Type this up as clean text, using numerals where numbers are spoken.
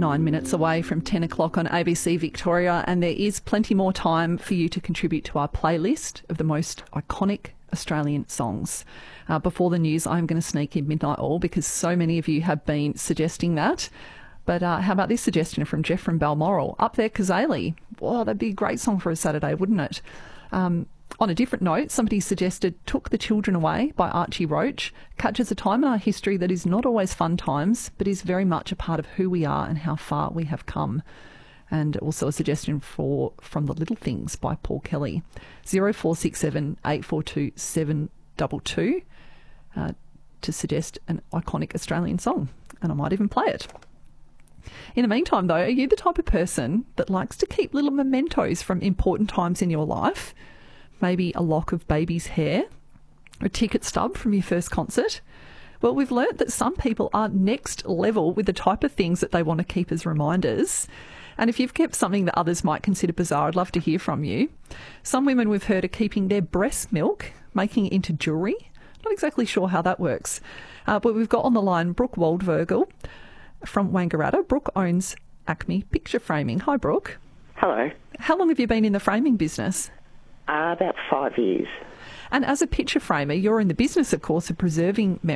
9 minutes away from 10 o'clock on ABC Victoria, and there is plenty more time for you to contribute to our playlist of the most iconic Australian songs. Before the news, I'm going to sneak in Midnight Oil because so many of you have been suggesting that. But how about this suggestion from Jeff from Balmoral? Up There Kazali. Wow, that'd be a great song for a Saturday, wouldn't it? On a different note, somebody suggested Took the Children Away by Archie Roach. Captures a time in our history that is not always fun times, but is very much a part of who we are and how far we have come. And also a suggestion From the Little Things by Paul Kelly. 0467 842 722 to suggest an iconic Australian song. And I might even play it. In the meantime, though, are you the type of person that likes to keep little mementos from important times in your life? Maybe a lock of baby's hair, or a ticket stub from your first concert? Well, we've learnt that some people are next level with the type of things that they want to keep as reminders. And if you've kept something that others might consider bizarre, I'd love to hear from you. Some women we've heard are keeping their breast milk, making it into jewellery. Not exactly sure how that works. But we've got on the line Brooke Waldvogel from Wangaratta. Brooke owns Acme Picture Framing. Hi, Brooke. Hello. How long have you been in the framing business? About 5 years. And as a picture framer, you're in the business, of course, of preserving memories.